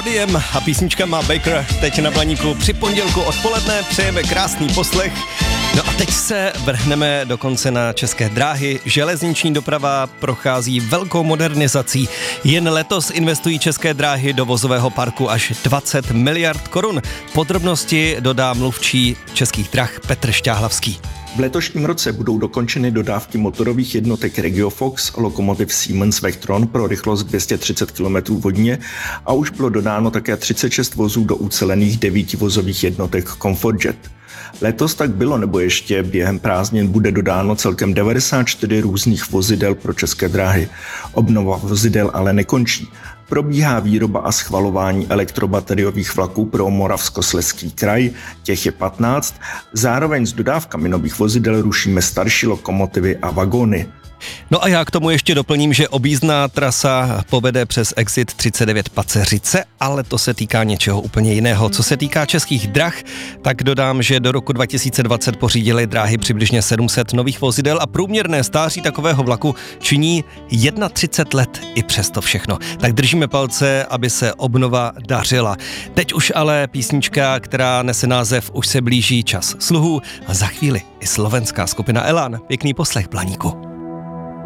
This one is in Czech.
rádiem a písničkama Baker teď na Blaníku při pondělku odpoledne. Přejeme krásný poslech. No a teď se vrhneme dokonce na České dráhy. Železniční doprava prochází velkou modernizací. Jen letos investují České dráhy do vozového parku až 20 miliard korun. Podrobnosti dodá mluvčí Českých drah Petr Šťáhlavský. V letošním roce budou dokončeny dodávky motorových jednotek Regiofox, lokomotiv Siemens Vectron pro rychlost 230 km vodně a už bylo dodáno také 36 vozů do ucelených 9 vozových jednotek ComfortJet. Letos tak bylo, nebo ještě během prázdnin bude dodáno celkem 94 různých vozidel pro České dráhy. Obnova vozidel ale nekončí. Probíhá výroba a schvalování elektrobateriových vlaků pro Moravskoslezský kraj, těch je 15. Zároveň s dodávkami nových vozidel rušíme starší lokomotivy a vagóny. No a já k tomu ještě doplním, že objízdná trasa povede přes Exit 39 Paceřice, ale to se týká něčeho úplně jiného. Co se týká Českých drah, tak dodám, že do roku 2020 pořídily dráhy přibližně 700 nových vozidel a průměrné stáří takového vlaku činí 31 let i přesto všechno. Tak držíme palce, aby se obnova dařila. Teď už ale písnička, která nese název Už se blíží čas sluhů a za chvíli i slovenská skupina Elan. Pěkný poslech, Blaníku.